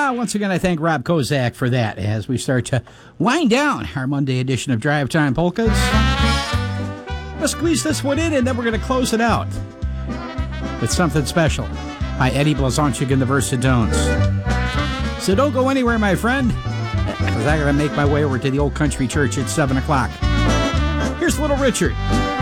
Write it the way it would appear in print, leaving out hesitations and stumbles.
Once again, I thank Rob Kozak for that as we start to wind down our Monday edition of Drive Time Polkas. Let's squeeze this one in, and then we're going to close it out with something special by Eddie Blazonczyk and the Versatones. So don't go anywhere, my friend, because I got to make my way over to the Old Country Church at 7 o'clock. Here's Little Richard.